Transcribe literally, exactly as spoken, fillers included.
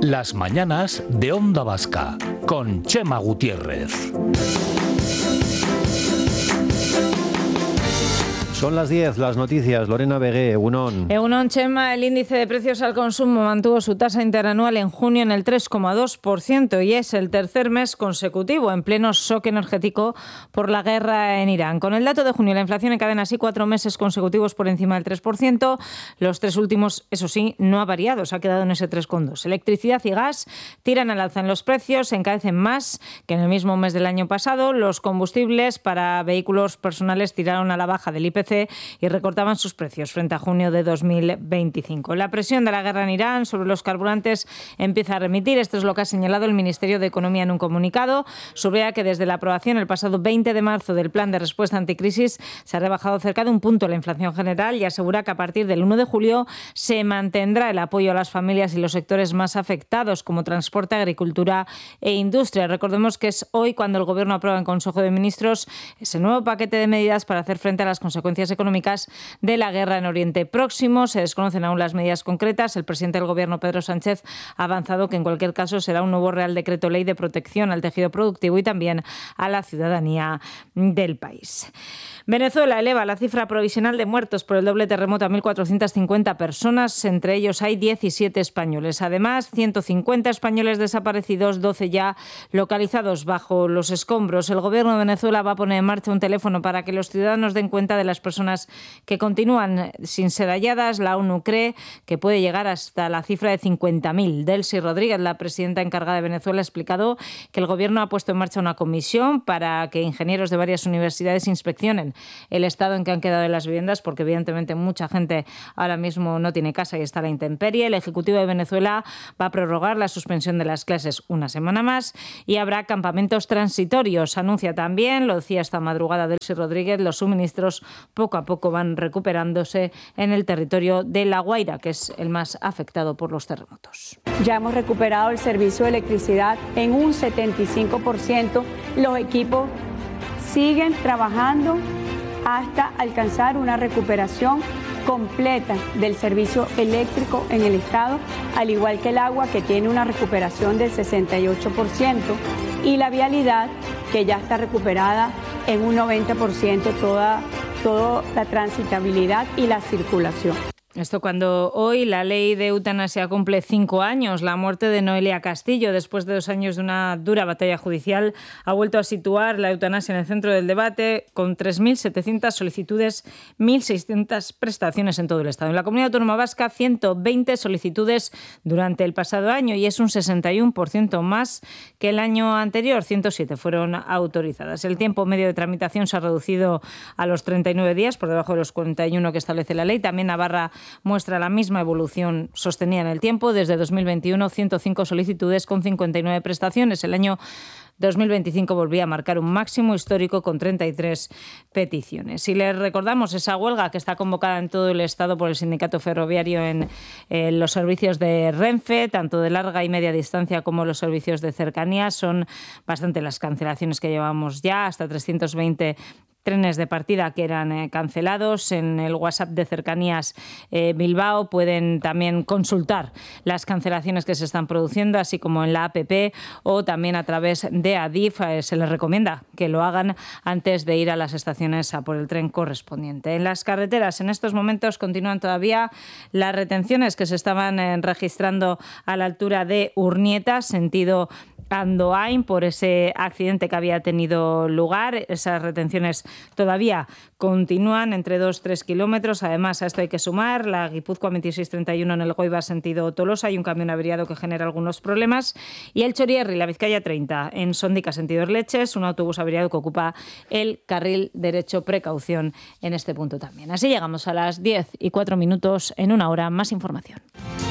Las mañanas de Onda Vasca, con Chema Gutiérrez. Son las diez, las noticias. Lorena Vegué, Egunon. Egunon, Chema. El índice de precios al consumo mantuvo su tasa interanual en junio en el tres coma dos por ciento y es el tercer mes consecutivo en pleno shock energético por la guerra en Irán. Con el dato de junio, la inflación encadena así cuatro meses consecutivos por encima del tres por ciento. Los tres últimos, eso sí, no ha variado, se ha quedado en ese tres coma dos por ciento. Electricidad y gas tiran al alza en los precios, se encarecen más que en el mismo mes del año pasado. Los combustibles para vehículos personales tiraron a la baja del I P C y recortaban sus precios frente a junio de dos mil veinticinco. La presión de la guerra en Irán sobre los carburantes empieza a remitir. Esto es lo que ha señalado el Ministerio de Economía en un comunicado. Subraya que desde la aprobación el pasado veinte de marzo del Plan de Respuesta Anticrisis se ha rebajado cerca de un punto la inflación general y asegura que a partir del uno de julio se mantendrá el apoyo a las familias y los sectores más afectados como transporte, agricultura e industria. Recordemos que es hoy cuando el Gobierno aprueba en Consejo de Ministros ese nuevo paquete de medidas para hacer frente a las consecuencias económicas de la guerra en Oriente Próximo. Se desconocen aún las medidas concretas. El presidente del Gobierno, Pedro Sánchez, ha avanzado que en cualquier caso será un nuevo Real Decreto Ley de protección al tejido productivo y también a la ciudadanía del país. Venezuela eleva la cifra provisional de muertos por el doble terremoto a mil cuatrocientas cincuenta personas. Entre ellos hay diecisiete españoles. Además, ciento cincuenta españoles desaparecidos, doce ya localizados bajo los escombros. El Gobierno de Venezuela va a poner en marcha un teléfono para que los ciudadanos den cuenta de las personas que continúan sin ser halladas. La ONU cree que puede llegar hasta la cifra de cincuenta mil. Delcy Rodríguez, la presidenta encargada de Venezuela, ha explicado que el Gobierno ha puesto en marcha una comisión para que ingenieros de varias universidades inspeccionen el estado en que han quedado las viviendas, porque evidentemente mucha gente ahora mismo no tiene casa y está a la intemperie. El Ejecutivo de Venezuela va a prorrogar la suspensión de las clases una semana más y habrá campamentos transitorios. Anuncia también, lo decía esta madrugada Delcy Rodríguez, los suministros poco a poco van recuperándose en el territorio de La Guaira, que es el más afectado por los terremotos. Ya hemos recuperado el servicio de electricidad en un setenta y cinco por ciento. Los equipos siguen trabajando hasta alcanzar una recuperación completa del servicio eléctrico en el estado, al igual que el agua, que tiene una recuperación del sesenta y ocho por ciento, y la vialidad, que ya está recuperada en un noventa por ciento, toda, toda la transitabilidad y la circulación. Esto cuando hoy la ley de eutanasia cumple cinco años. La muerte de Noelia Castillo, después de dos años de una dura batalla judicial, ha vuelto a situar la eutanasia en el centro del debate, con tres mil setecientas solicitudes, mil seiscientas prestaciones en todo el Estado. En la Comunidad Autónoma Vasca, ciento veinte solicitudes durante el pasado año y es un sesenta y uno por ciento más que el año anterior. ciento siete fueron autorizadas. El tiempo medio de tramitación se ha reducido a los treinta y nueve días, por debajo de los cuarenta y uno que establece la ley. También Navarra muestra la misma evolución sostenida en el tiempo. Desde dos mil veintiuno, ciento cinco solicitudes con cincuenta y nueve prestaciones. El año dos mil veinticinco volvía a marcar un máximo histórico con treinta y tres peticiones. Y les recordamos esa huelga que está convocada en todo el Estado por el sindicato ferroviario en eh, los servicios de Renfe, tanto de larga y media distancia como los servicios de cercanía. Son bastante las cancelaciones que llevamos ya, hasta trescientos veinte trenes de partida que eran eh, cancelados. En el WhatsApp de Cercanías eh, Bilbao pueden también consultar las cancelaciones que se están produciendo, así como en la app o también a través de Adif. Eh, se les recomienda que lo hagan antes de ir a las estaciones a por el tren correspondiente. En las carreteras en estos momentos continúan todavía las retenciones que se estaban eh, registrando a la altura de Urnieta, sentido Andoain, por ese accidente que había tenido lugar. Esas retenciones todavía continúan entre dos a tres kilómetros. Además, a esto hay que sumar la Guipúzcoa veintiséis treinta y uno en el Goiba sentido Tolosa. Hay un camión averiado que genera algunos problemas. Y el Chorierri, la Vizcaya treinta en Sondica sentido Erleches, un autobús averiado que ocupa el carril derecho. Precaución en este punto también. Así llegamos a las diez y cuatro minutos. En una hora, más información.